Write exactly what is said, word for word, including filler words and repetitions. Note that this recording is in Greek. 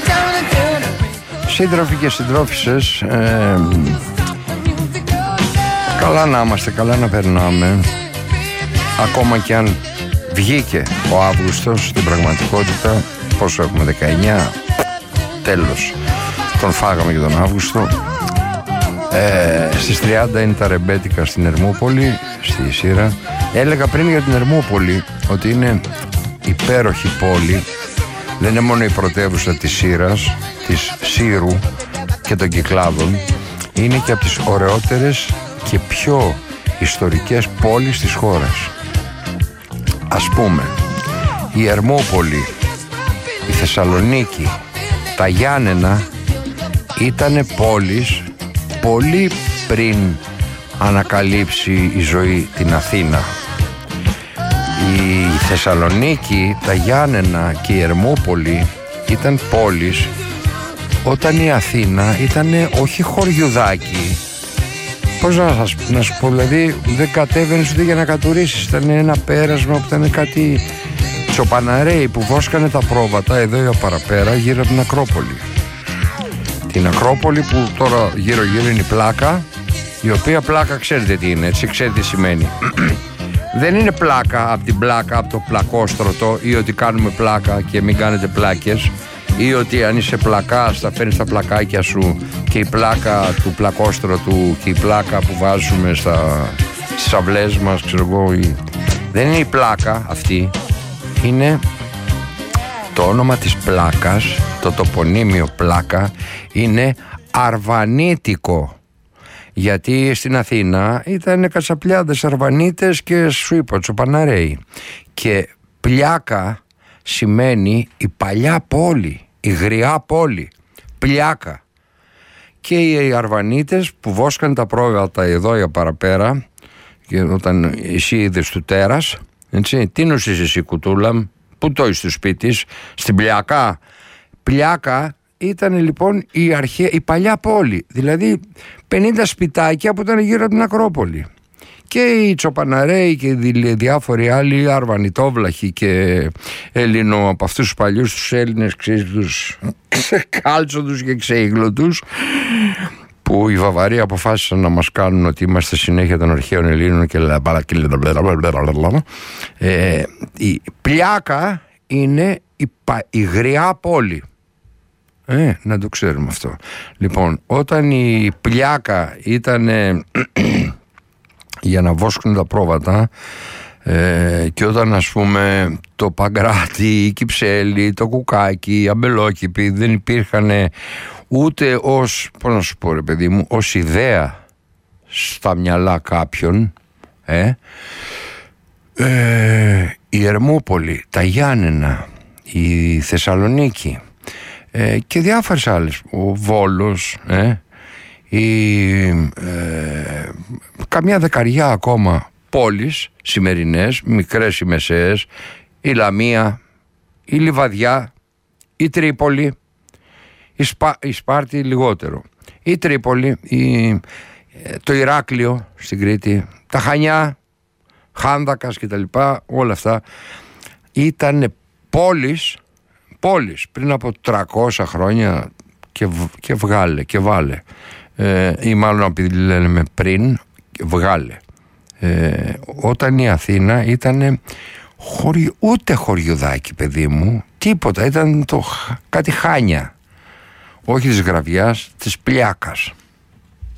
Σύντροφοι και συντρόφισσες, ε, καλά να είμαστε, καλά να περνάμε. Ακόμα και αν βγήκε ο Αύγουστος, στην πραγματικότητα πόσο έχουμε, δεκαεννιά, τέλος, τον φάγαμε και τον Αύγουστο. ε, Στις τριάντα είναι τα ρεμπέτικα στην Ερμούπολη, στη Σύρα. Έλεγα πριν για την Ερμούπολη ότι είναι υπέροχη πόλη. Δεν είναι μόνο η πρωτεύουσα της Σύρας, της Σύρου και των Κυκλάδων. Είναι και από τις ωραιότερες και πιο ιστορικές πόλεις της χώρας. Ας πούμε, η Ερμούπολη, η Θεσσαλονίκη, τα Γιάννενα ήτανε πόλεις πολύ πριν ανακαλύψει η ζωή την Αθήνα. Η Θεσσαλονίκη, τα Γιάννενα και η Ερμούπολη ήταν πόλεις όταν η Αθήνα ήταν όχι χωριουδάκι. Πώς να, σας, να σου πω, δηλαδή δεν κατέβαινες ούτε για να κατουρίσεις. Ήταν ένα πέρασμα που ήταν κάτι τσοπαναρέοι που βόσκανε τα πρόβατα εδώ για παραπέρα γύρω από την Ακρόπολη. Την Ακρόπολη που τώρα γύρω γύρω είναι η πλάκα, η οποία πλάκα ξέρετε τι είναι, έτσι, ξέρετε τι σημαίνει. Δεν είναι πλάκα από την πλάκα, από το πλακόστρωτο, ή ότι κάνουμε πλάκα και μην κάνετε πλάκες, ή ότι αν είσαι πλακάς θα φέρνεις τα πλακάκια σου και η πλάκα του πλακόστρωτου και η πλάκα που βάζουμε στα, στις αυλές μας, ξέρω εγώ. Η... Δεν είναι η πλάκα αυτή, είναι το όνομα της πλάκας, το τοπονύμιο πλάκα είναι αρβανίτικο. Γιατί στην Αθήνα ήταν κατσαπλιάδες αρβανίτες και σου είπα τσοπαναρέοι. Και πλιάκα σημαίνει η παλιά πόλη, η γριά πόλη, πλιάκα. Και οι αρβανίτες που βόσκαν τα πρόβατα εδώ για παραπέρα, και όταν εσύ είδες του τέρας, έτσι, τι νοσείς εσύ κουτούλα, πού το είσαι στο σπίτι, στην πλιάκα. Πλιάκα ήταν λοιπόν η, αρχαία, η παλιά πόλη, δηλαδή πενήντα σπιτάκια που ήταν γύρω από την Ακρόπολη. Και οι τσοπαναρέοι και οι διάφοροι άλλοι αρβανιτόβλαχοι και Έλληνο από αυτούς τους παλιούς τους Έλληνες, ξέρεις, τους κάλτσοντους και ξέιγλωτους, που οι Βαβαροί αποφάσισαν να μας κάνουν ότι είμαστε συνέχεια των αρχαίων Ελλήνων και ε, η πλιάκα είναι η, η γριά πόλη. Ε, να το ξέρουμε αυτό. Λοιπόν, όταν η πλιάκα ήταν για να βόσκουν τα πρόβατα, ε, και όταν ας πούμε το Παγκράτη, η Κυψέλη, το Κουκάκι, οι Αμπελόκηποι δεν υπήρχαν ούτε ως, πώς να σου πω ρε παιδί μου, ως ιδέα στα μυαλά κάποιον, ε, ε, η Ερμούπολη, τα Γιάννενα, η Θεσσαλονίκη, ε, και διάφορες άλλες, ο Βόλος, ε, η, ε, καμιά δεκαριά ακόμα πόλεις σημερινές, μικρές ή μεσαίες, η Λαμία, η Λιβαδιά, η Τρίπολη, η, Σπα, η Σπάρτη λιγότερο, η Τρίπολη, η, το Ηράκλειο στην Κρήτη, τα Χανιά, Χάνδακας και τα λοιπά, όλα αυτά ήταν πόλεις, πόλεις πριν από τριακόσια χρόνια και, και βγάλε και βάλε, ε, ή μάλλον επειδή λένε πριν, βγάλε. Ε, όταν η Αθήνα ήταν χωρι, ούτε χωριουδάκι παιδί μου, τίποτα, ήταν το, κάτι Χάνια, όχι της Γραβιάς, της Πλιάκας.